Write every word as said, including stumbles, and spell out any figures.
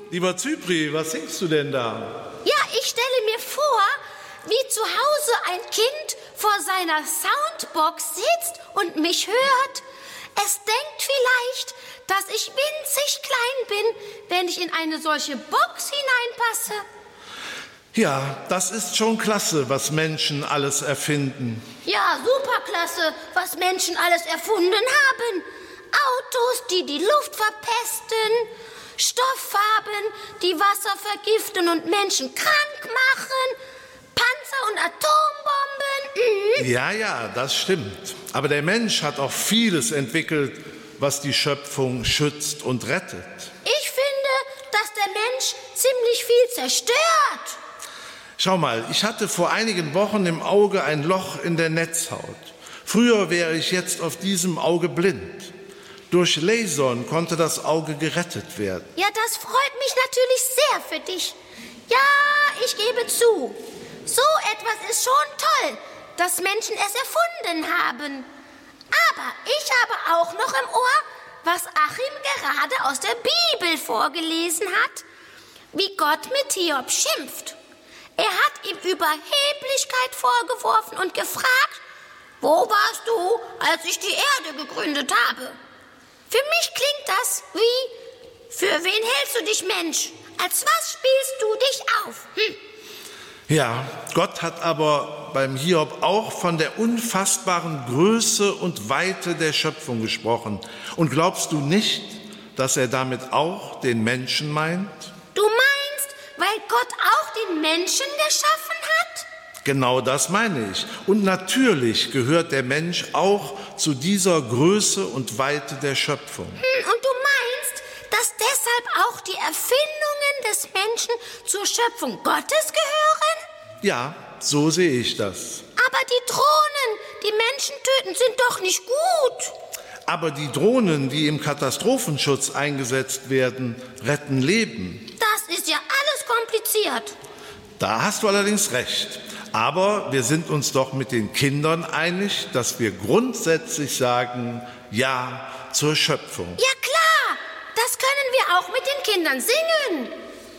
Lieber Zypri, was singst du denn da? Ja, ich stelle mir vor, wie zu Hause ein Kind vor seiner Soundbox sitzt und mich hört. Es denkt vielleicht, dass ich winzig klein bin, wenn ich in eine solche Box hineinpasse. Ja, das ist schon klasse, was Menschen alles erfinden. Ja, superklasse, was Menschen alles erfunden haben. Autos, die die Luft verpesten, Stofffarben, die Wasser vergiften und Menschen krank machen, Panzer und Atombomben. Mhm. Ja, ja, das stimmt. Aber der Mensch hat auch vieles entwickelt, was die Schöpfung schützt und rettet. Ich finde, dass der Mensch ziemlich viel zerstört. Schau mal, ich hatte vor einigen Wochen im Auge ein Loch in der Netzhaut. Früher wäre ich jetzt auf diesem Auge blind. Durch Lasern konnte das Auge gerettet werden. Ja, das freut mich natürlich sehr für dich. Ja, ich gebe zu. So etwas ist schon toll, dass Menschen es erfunden haben. Aber ich habe auch noch im Ohr, was Achim gerade aus der Bibel vorgelesen hat, wie Gott mit Hiob schimpft. Er hat ihm Überheblichkeit vorgeworfen und gefragt, wo warst du, als ich die Erde gegründet habe? Für mich klingt das wie, für wen hältst du dich, Mensch? Als was spielst du dich auf? Hm. Ja, Gott hat aber beim Hiob auch von der unfassbaren Größe und Weite der Schöpfung gesprochen. Und glaubst du nicht, dass er damit auch den Menschen meint? Du meinst, weil Gott auch den Menschen geschaffen hat? Genau das meine ich. Und natürlich gehört der Mensch auch zu dieser Größe und Weite der Schöpfung. Hm, und du meinst, dass deshalb auch die Erfindungen des Menschen zur Schöpfung Gottes gehören? Ja, so sehe ich das. Aber die Drohnen, die Menschen töten, sind doch nicht gut. Aber die Drohnen, die im Katastrophenschutz eingesetzt werden, retten Leben. Das ist ja alles kompliziert. Da hast du allerdings recht. Aber wir sind uns doch mit den Kindern einig, dass wir grundsätzlich sagen, ja zur Schöpfung. Ja klar, das können wir auch mit den Kindern singen.